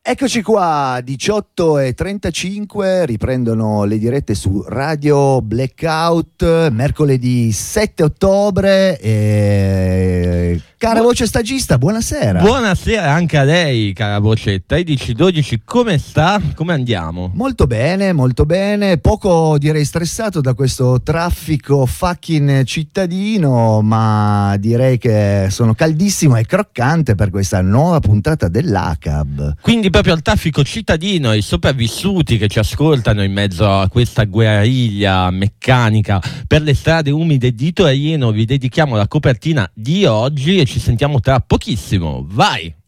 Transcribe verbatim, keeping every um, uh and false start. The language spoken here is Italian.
Eccoci qua, diciotto e trentacinque, riprendono le dirette su Radio Blackout, mercoledì sette ottobre. E... Cara voce stagista, buonasera. Buonasera anche a lei, cara voce tredici dodici, come sta? Come andiamo? Molto bene, molto bene, poco direi stressato da questo traffico fucking cittadino, ma direi che sono caldissimo e croccante per questa nuova puntata dell'A C A B. Quindi proprio al traffico cittadino, i sopravvissuti che ci ascoltano in mezzo a questa guerriglia meccanica per le strade umide di Torino, vi dedichiamo la copertina di oggi e ci sentiamo tra pochissimo. Vai!